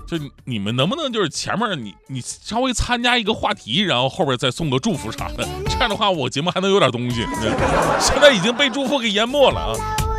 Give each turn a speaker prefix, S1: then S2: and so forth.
S1: 就你们能不能就是前面你稍微参加一个话题，然后后边再送个祝福啥的，这样的话我节目还能有点东西。现在已经被祝福给淹没了啊。